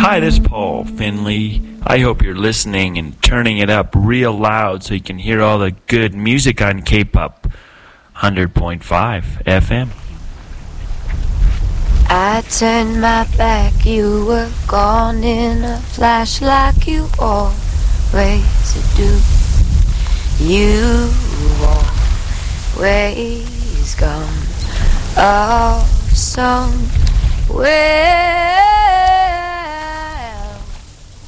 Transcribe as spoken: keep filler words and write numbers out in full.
Hi, this is Paul Finley. I hope you're listening and turning it up real loud so you can hear all the good music on K-Pop one hundred point five F M. I turned my back, you were gone in a flash like you always do. You always gone off somewhere.